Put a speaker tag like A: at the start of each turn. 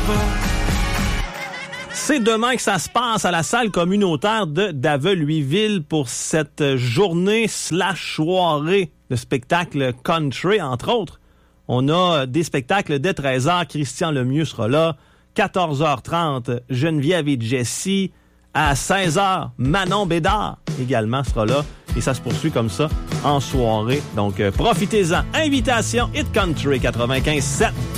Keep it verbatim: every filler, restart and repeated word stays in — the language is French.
A: C'est demain que ça se passe à la salle communautaire de Davel-Louisville pour cette journée slash soirée de spectacle country, entre autres. On a des spectacles dès treize heures. Christian Lemieux sera là. quatorze heures trente, Geneviève et Jessie. À seize heures, Manon Bédard également sera là. Et ça se poursuit comme ça en soirée. Donc, euh, profitez-en. Invitation Hit Country quatre-vingt-quinze sept.